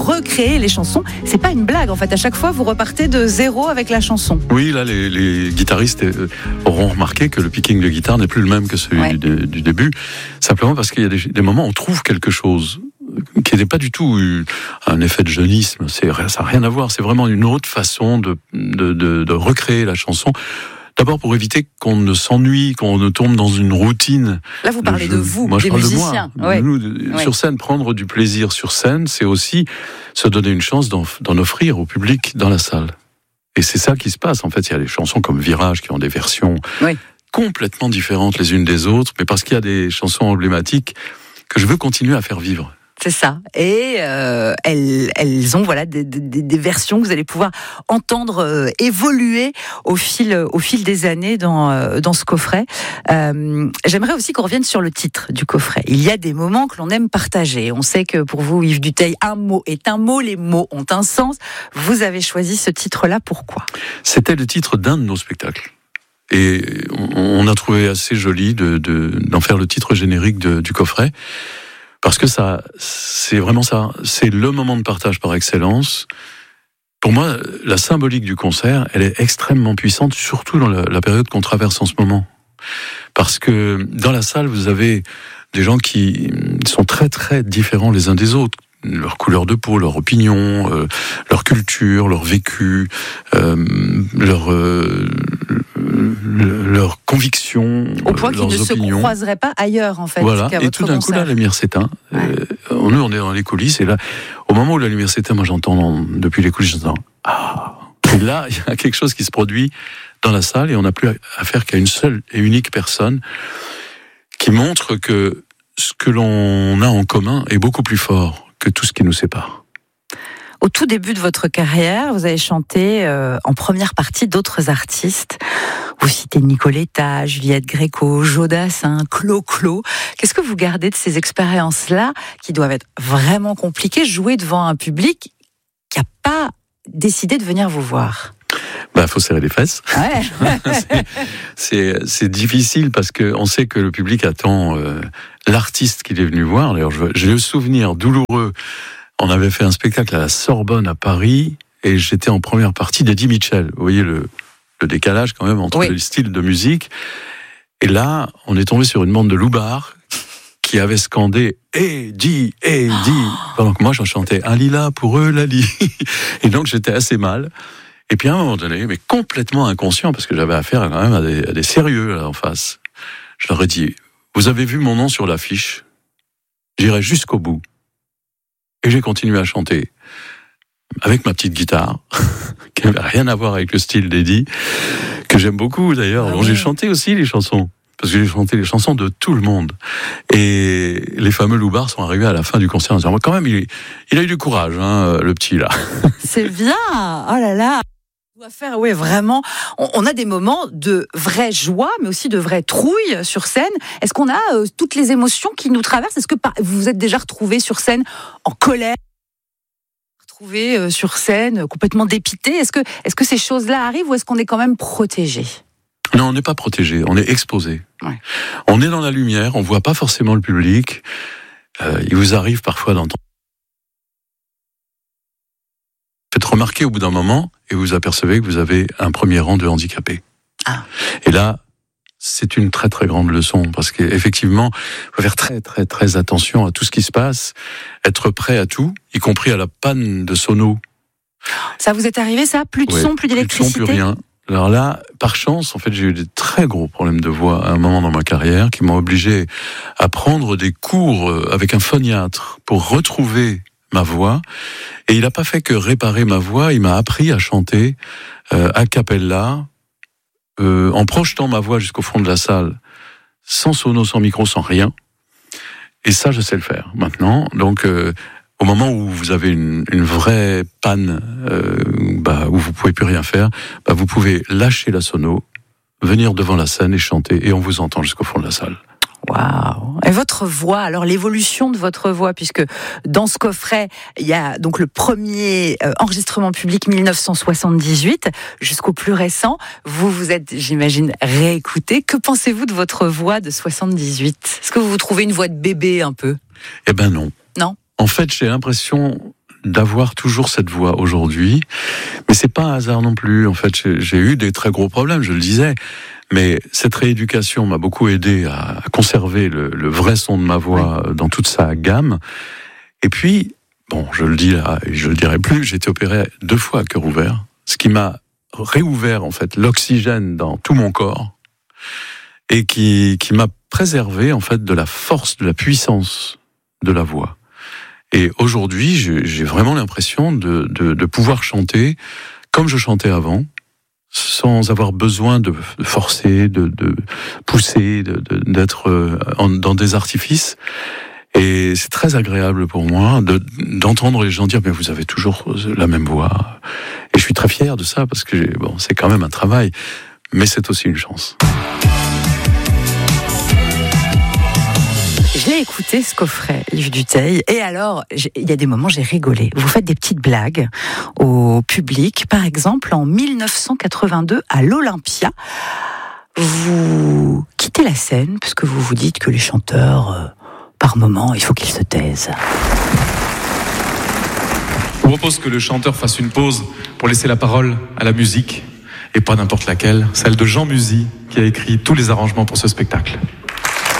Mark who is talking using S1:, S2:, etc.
S1: recréer les chansons. C'est pas une blague en fait, à chaque fois vous repartez de zéro avec la chanson.
S2: Oui, là les guitaristes auront remarqué que le picking de guitare n'est plus le même que celui du début, simplement parce qu'il y a des moments où on trouve quelque chose qui n'est pas du tout un effet de jeunisme, ça n'a rien à voir, c'est vraiment une autre façon de recréer la chanson. D'abord pour éviter qu'on ne s'ennuie, qu'on ne tombe dans une routine.
S1: Là vous parlez de vous,
S2: moi,
S1: des musiciens.
S2: Nous, sur scène, prendre du plaisir sur scène, c'est aussi se donner une chance d'en offrir au public dans la salle. Et c'est ça qui se passe. En fait, il y a des chansons comme Virage qui ont des versions complètement différentes les unes des autres, mais parce qu'il y a des chansons emblématiques que je veux continuer à faire vivre.
S1: C'est ça. Et elles ont des versions que vous allez pouvoir entendre évoluer au fil des années dans ce coffret. J'aimerais aussi qu'on revienne sur le titre du coffret. Il y a des moments que l'on aime partager. On sait que pour vous, Yves Dutheil, un mot est un mot, les mots ont un sens. Vous avez choisi ce titre-là, pourquoi ? C'était
S2: le titre d'un de nos spectacles. Et on a trouvé assez joli d'en faire le titre générique du coffret. Parce que c'est vraiment ça. C'est le moment de partage par excellence. Pour moi, la symbolique du concert, elle est extrêmement puissante, surtout dans la période qu'on traverse en ce moment. Parce que dans la salle, vous avez des gens qui sont très très différents les uns des autres. Leur couleur de peau, leur opinion, leur culture, leur vécu, leurs convictions,
S1: au point qu'ils ne
S2: opinions.
S1: Se croiseraient pas ailleurs en fait.
S2: Voilà.
S1: Qu'à
S2: et
S1: votre
S2: tout d'un
S1: concert.
S2: coup là, la lumière s'éteint. Nous, on est dans les coulisses et là, au moment où la lumière s'éteint, moi j'entends depuis les coulisses, j'entends ah. Et là, il y a quelque chose qui se produit dans la salle et on n'a plus affaire qu'à une seule et unique personne qui montre que ce que l'on a en commun est beaucoup plus fort que tout ce qui nous sépare.
S1: Au tout début de votre carrière, vous avez chanté en première partie d'autres artistes. Vous citez Nicoletta, Juliette Gréco, Jodassin, Clo-Clo. Qu'est-ce que vous gardez de ces expériences-là qui doivent être vraiment compliquées, jouer devant un public qui n'a pas décidé de venir vous voir ?
S2: Faut serrer les fesses.
S1: Ouais.
S2: c'est difficile parce que on sait que le public attend l'artiste qu'il est venu voir. D'ailleurs, j'ai le souvenir douloureux. On avait fait un spectacle à la Sorbonne à Paris et j'étais en première partie d'Eddie Mitchell. Vous voyez le décalage quand même entre les styles de musique. Et là, on est tombé sur une bande de loupards qui avait scandé Eddie, Eddie, pendant que moi j'en chantais un lilas pour eux, Lali. Et donc j'étais assez mal. Et puis à un moment donné, mais complètement inconscient, parce que j'avais affaire quand même à des sérieux là en face, je leur ai dit, vous avez vu mon nom sur l'affiche, j'irai jusqu'au bout. Et j'ai continué à chanter avec ma petite guitare, qui n'avait rien à voir avec le style d'Eddie, que j'aime beaucoup d'ailleurs. J'ai chanté aussi les chansons, parce que j'ai chanté les chansons de tout le monde. Et les fameux loupards sont arrivés à la fin du concert en disant, quand même, il a eu du courage, le petit là.
S1: C'est bien, oh là là. On doit faire, vraiment. On a des moments de vraie joie, mais aussi de vraie trouille sur scène. Est-ce qu'on a toutes les émotions qui nous traversent ? Est-ce que vous vous êtes déjà retrouvé sur scène en colère, retrouvé sur scène complètement dépité ? Est-ce que ces choses-là arrivent ou est-ce qu'on est quand même protégé ?
S2: Non, on n'est pas protégé, on est exposé.
S1: Ouais.
S2: On est dans la lumière, on voit pas forcément le public. Il vous arrive parfois d'entendre. Faites remarquer au bout d'un moment et vous apercevez que vous avez un premier rang de handicapés.
S1: Ah.
S2: Et là, c'est une très très grande leçon parce qu'effectivement, il faut faire très très très attention à tout ce qui se passe, être prêt à tout, y compris à la panne de sono.
S1: Ça vous est arrivé ça ? Plus de son, plus d'électricité ?
S2: Plus de son, plus rien. Alors là, par chance, en fait, j'ai eu des très gros problèmes de voix à un moment dans ma carrière qui m'ont obligé à prendre des cours avec un phoniatre pour retrouver ma voix. Et il n'a pas fait que réparer ma voix, il m'a appris à chanter a cappella, en projetant ma voix jusqu'au fond de la salle, sans sono, sans micro, sans rien. Et ça, je sais le faire maintenant. Donc, au moment où vous avez une vraie panne, où vous pouvez plus rien faire, vous pouvez lâcher la sono, venir devant la scène et chanter, et on vous entend jusqu'au fond de la salle.
S1: Waouh! Et votre voix, alors l'évolution de votre voix, puisque dans ce coffret, il y a donc le premier enregistrement public 1978 jusqu'au plus récent. Vous êtes, j'imagine, réécouté. Que pensez-vous de votre voix de 78? Est-ce que vous trouvez une voix de bébé un peu?
S2: Eh ben non.
S1: Non.
S2: En fait, j'ai l'impression d'avoir toujours cette voix aujourd'hui. Mais c'est pas un hasard non plus. En fait, j'ai eu des très gros problèmes, je le disais. Mais cette rééducation m'a beaucoup aidé à conserver le vrai son de ma voix dans toute sa gamme. Et puis, bon, je le dis là, et je le dirai plus, j'ai été opéré 2 fois à cœur ouvert, ce qui m'a réouvert en fait l'oxygène dans tout mon corps et qui m'a préservé en fait de la force, de la puissance de la voix. Et aujourd'hui, j'ai vraiment l'impression de pouvoir chanter comme je chantais avant, sans avoir besoin de forcer, de pousser, d'être dans des artifices. Et c'est très agréable pour moi d'entendre les gens dire mais vous avez toujours la même voix. Et je suis très fier de ça parce que bon, c'est quand même un travail, mais c'est aussi une chance.
S1: Je l'ai écouté, ce coffret, Yves Dutheil, et alors, il y a des moments, j'ai rigolé. Vous faites des petites blagues au public. Par exemple, en 1982, à l'Olympia, vous quittez la scène parce que vous vous dites que les chanteurs, par moment, il faut qu'ils se taisent.
S3: Je propose que le chanteur fasse une pause pour laisser la parole à la musique, et pas n'importe laquelle, celle de Jean Musy, qui a écrit tous les arrangements pour ce spectacle.